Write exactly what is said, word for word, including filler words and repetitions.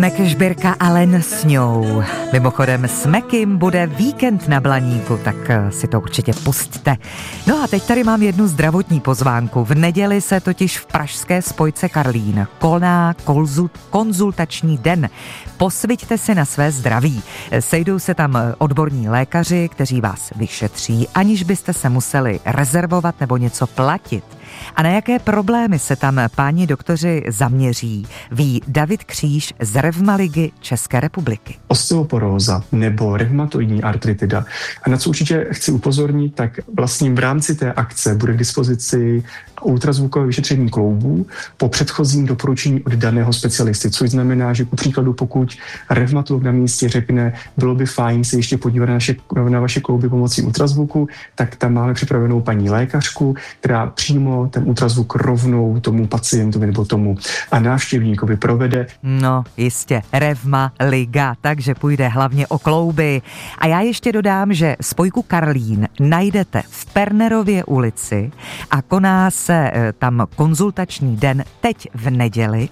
Mekežbirka Alen Sňou. Mimochodem s Mekim bude víkend na Blaníku, tak si to určitě pusťte. No a teď tady mám jednu zdravotní pozvánku. V neděli se totiž v pražské spojce Karlín koná konzultační den. Posviťte si na své zdraví. Sejdou se tam odborní lékaři, kteří vás vyšetří, aniž byste se museli rezervovat nebo něco platit. A na jaké problémy se tam páni doktoři zaměří, ví David Kříž z Revmaligy České republiky. Osteoporóza nebo revmatoidní artritida. A na co určitě chci upozornit, tak vlastně v rámci té akce bude k dispozici ultrazvukové vyšetření kloubů po předchozím doporučení od daného specialisty, což znamená, že ku příkladu, pokud revmatolog na místě řekne, bylo by fajn se ještě podívat na, naše, na vaše klouby pomocí ultrazvuku, tak tam máme připravenou paní lékařku, která přímo ten ultrazvuk rovnou tomu pacientovi nebo tomu a návštěvníkovi provede. No, jistě, Revmaliga, takže půjde hlavně o klouby. A já ještě dodám, že spojku Karlín najdete v Pernerově ulici a koná se tam konzultační den teď v neděli